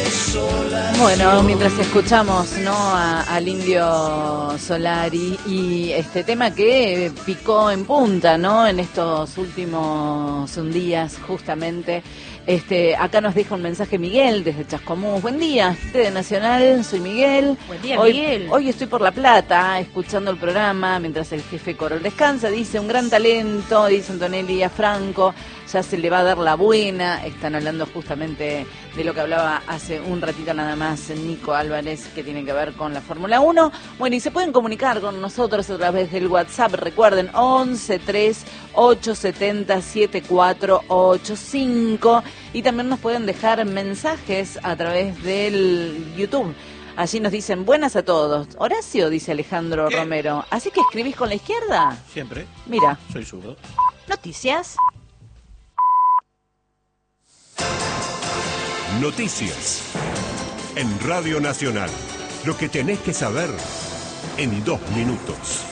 Bueno, mientras escuchamos, ¿no?, al Indio Solari y este tema que picó en punta, ¿no?, en estos últimos días justamente. Acá nos deja un mensaje Miguel desde Chascomús. Buen día, gente de Nacional, soy Miguel. Buen día, Miguel. Hoy estoy por La Plata escuchando el programa mientras el jefe Corol descansa. Dice, un gran talento, dice Antonelli a Franco, ya se le va a dar la buena. Están hablando justamente de lo que hablaba hace un ratito nada más Nico Álvarez, que tiene que ver con la Fórmula 1. Bueno, y se pueden comunicar con nosotros a través del WhatsApp, recuerden, 11-3-870-7485, y también nos pueden dejar mensajes a través del YouTube. Allí nos dicen, buenas a todos. Horacio, dice Alejandro Romero, ¿así que escribís con la izquierda? Siempre. Mira. Soy zurdo. Noticias. Noticias. En Radio Nacional. Lo que tenés que saber en 2 minutos.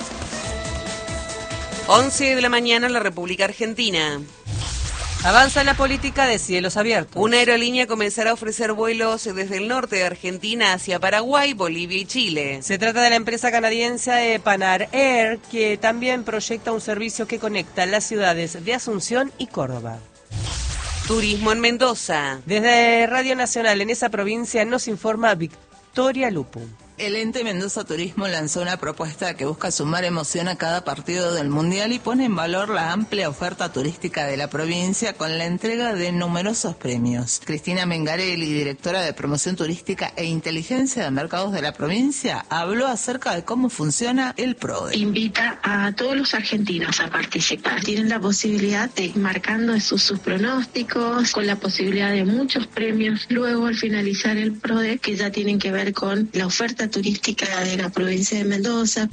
11 de la mañana en la República Argentina. Avanza la política de cielos abiertos. Una aerolínea comenzará a ofrecer vuelos desde el norte de Argentina hacia Paraguay, Bolivia y Chile. Se trata de la empresa canadiense Panar Air, que también proyecta un servicio que conecta las ciudades de Asunción y Córdoba. Turismo en Mendoza. Desde Radio Nacional en esa provincia nos informa Victoria Lupu. El ente Mendoza Turismo lanzó una propuesta que busca sumar emoción a cada partido del Mundial y pone en valor la amplia oferta turística de la provincia con la entrega de numerosos premios. Cristina Mengarelli, directora de Promoción Turística e Inteligencia de Mercados de la provincia, habló acerca de cómo funciona el PRODE. Invita a todos los argentinos a participar. Tienen la posibilidad de ir marcando sus pronósticos, con la posibilidad de muchos premios. Luego, al finalizar el PRODE, que ya tienen que ver con la oferta turística de la provincia de Mendoza.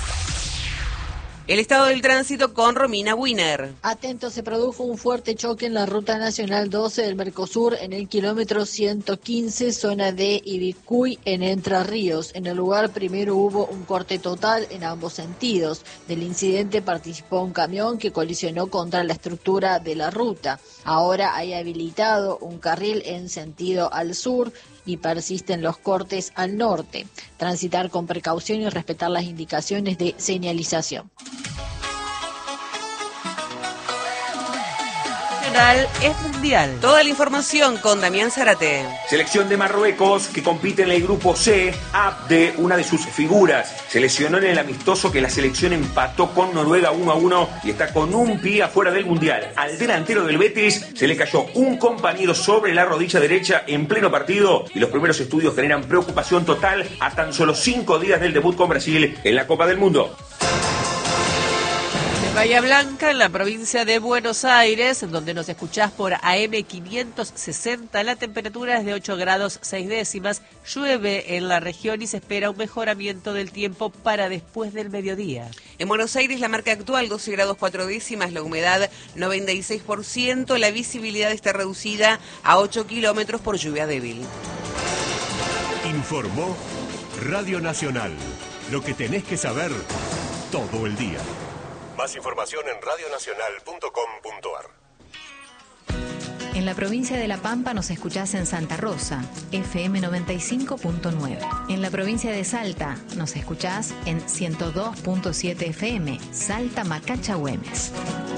El estado del tránsito con Romina Wiener. Atento, se produjo un fuerte choque en la Ruta Nacional 12 del Mercosur en el kilómetro 115, zona de Ibicuy, en Entre Ríos. En el lugar primero hubo un corte total en ambos sentidos. Del incidente participó un camión que colisionó contra la estructura de la ruta. Ahora hay habilitado un carril en sentido al sur y persisten los cortes al norte. Transitar con precaución y respetar las indicaciones de señalización. Es mundial. Toda la información con Damián Zárate. Selección de Marruecos que compite en el grupo C. Abde, una de sus figuras, se lesionó en el amistoso que la selección empató con Noruega 1-1 y está con un pie afuera del mundial. Al delantero del Betis se le cayó un compañero sobre la rodilla derecha en pleno partido y los primeros estudios generan preocupación total a tan solo 5 días del debut con Brasil en la Copa del Mundo. Bahía Blanca, en la provincia de Buenos Aires, donde nos escuchás por AM 560, la temperatura es de 8 grados 6 décimas, llueve en la región y se espera un mejoramiento del tiempo para después del mediodía. En Buenos Aires la marca actual 12 grados 4 décimas, la humedad 96%, la visibilidad está reducida a 8 kilómetros por lluvia débil. Informó Radio Nacional. Lo que tenés que saber todo el día. Más información en radionacional.com.ar. En la provincia de La Pampa nos escuchás en Santa Rosa, FM 95.9. En la provincia de Salta nos escuchás en 102.7 FM, Salta Macacha Güemes.